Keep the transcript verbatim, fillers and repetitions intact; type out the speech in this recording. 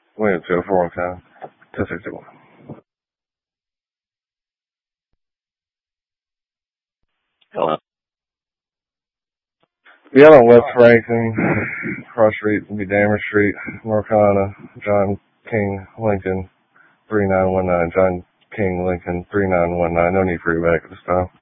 William two oh four one ten. ten sixty-one. Hello. Be out on West Franklin, Cross Street, be Damer Street, North Carolina, John King, Lincoln, three nine one nine, John King, Lincoln, three nine one nine. No need for you back at this time.